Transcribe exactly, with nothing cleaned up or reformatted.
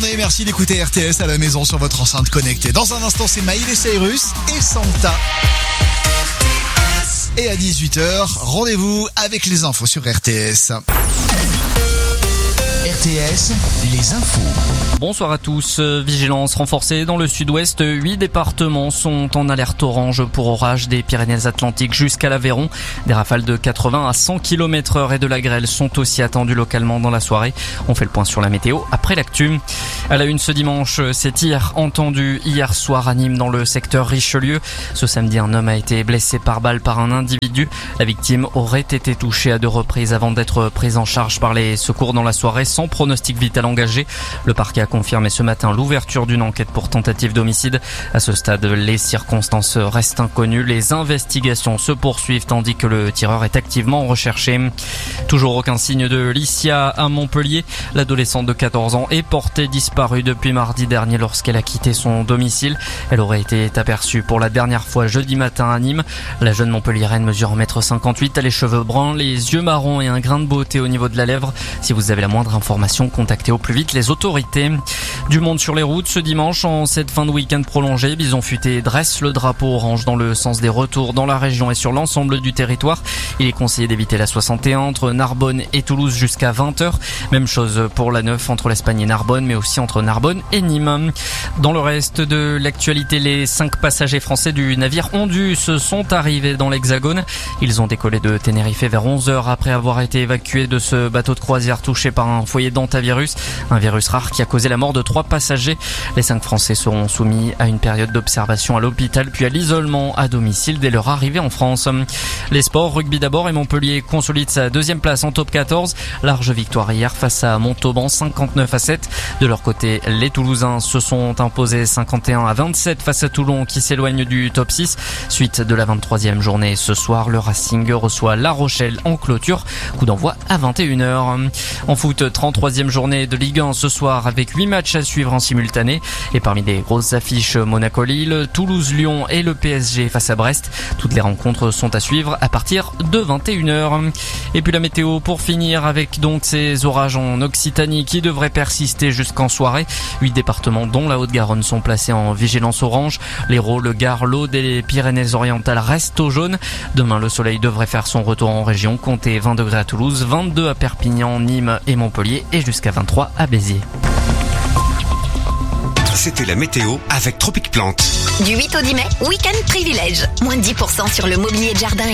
journée, merci d'écouter R T S à la maison sur votre enceinte connectée. Dans un instant, c'est Miley Cyrus et Santa. Et à dix-huit heures, rendez-vous avec les infos sur R T S. R T S, les infos. Bonsoir à tous. Vigilance renforcée dans le sud-ouest. Huit départements sont en alerte orange pour orage des Pyrénées-Atlantiques jusqu'à l'Aveyron. Des rafales de quatre-vingts à cent kilomètres heure et de la grêle sont aussi attendues localement dans la soirée. On fait le point sur la météo après l'actu. À la une ce dimanche, c'est tir entendu hier soir à Nîmes dans le secteur Richelieu. Ce samedi, un homme a été blessé par balle par un individu. La victime aurait été touchée à deux reprises avant d'être prise en charge par les secours dans la soirée sans pronostic vital engagé. Le parquet a confirmé ce matin l'ouverture d'une enquête pour tentative d'homicide. À ce stade, les circonstances restent inconnues. Les investigations se poursuivent tandis que le tireur est activement recherché. Toujours aucun signe de Licia à Montpellier. L'adolescente de quatorze ans est portée disparue depuis mardi dernier lorsqu'elle a quitté son domicile. Elle aurait été aperçue pour la dernière fois jeudi matin à Nîmes. La jeune Montpelliéraine mesure un mètre cinquante-huit, a les cheveux bruns, les yeux marrons et un grain de beauté au niveau de la lèvre. Si vous avez la moindre information, contactez au plus vite les autorités. Du monde sur les routes ce dimanche en cette fin de week-end prolongée. Bison Futé dresse le drapeau orange dans le sens des retours dans la région et sur l'ensemble du territoire. Il est conseillé d'éviter la soixante et un entre Narbonne et Toulouse jusqu'à vingt heures. Même chose pour la neuf entre l'Espagne et Narbonne, mais aussi entre Narbonne et Nîmes. Dans le reste de l'actualité, les cinq passagers français du navire Ondus sont arrivés dans l'Hexagone. Ils ont décollé de Tenerife vers onze heures après avoir été évacués de ce bateau de croisière touché par un foyer d'hantavirus, un virus rare qui a causé la mort de trois passagers. Les cinq Français seront soumis à une période d'observation à l'hôpital puis à l'isolement à domicile dès leur arrivée en France. Les sports, rugby d'abord, et Montpellier consolide sa deuxième place en top quatorze. Large victoire hier face à Montauban, cinquante-neuf à sept. De leur côté, les Toulousains se sont imposés cinquante et un à vingt-sept face à Toulon qui s'éloigne du top six. Suite de la vingt-troisième journée ce soir, le Racing reçoit La Rochelle en clôture. Coup d'envoi à vingt et une heures. En foot, trente-troisième journée de Ligue un ce soir avec huit matchs à suivre en simultané. Et parmi les grosses affiches, Monaco-Lille, Toulouse-Lyon et le P S G face à Brest. Toutes les rencontres sont à suivre à partir de vingt et une heures. Et puis la météo pour finir avec donc ces orages en Occitanie qui devraient persister jusqu'en soirée. Huit départements dont la Haute-Garonne sont placés en vigilance orange. L'Hérault, le Gard, l'Aude et les Pyrénées-Orientales restent au jaune. Demain, le soleil devrait faire son retour en région. Comptez vingt degrés à Toulouse, vingt-deux à Perpignan, Nîmes et Montpellier et jusqu'à vingt-trois à Béziers. C'était la météo avec Tropic Plante. Du huit au dix mai, week-end privilège. Moins de dix pour cent sur le mobilier de jardin.